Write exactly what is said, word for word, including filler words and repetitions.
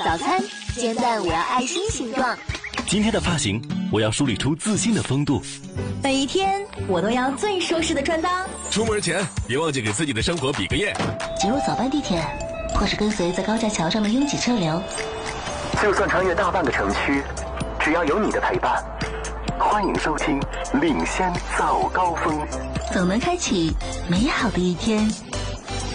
早餐煎蛋我要爱心形状。 今天的发型我要梳理出自信的风度。 每一天我都要最舒适的穿搭。 出门前别忘记给自己的生活比个耶。 挤入早班地铁，或是跟随在高架桥上的拥挤车流， 就算穿越大半个城区，只要有你的陪伴。欢迎收听领先早高峰， 总能开启美好的一天。